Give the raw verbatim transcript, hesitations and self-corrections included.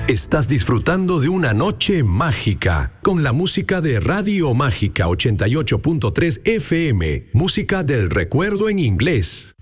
Estás disfrutando de una noche mágica con la música de Radio Mágica ochenta y ocho punto tres F M, música del recuerdo en inglés.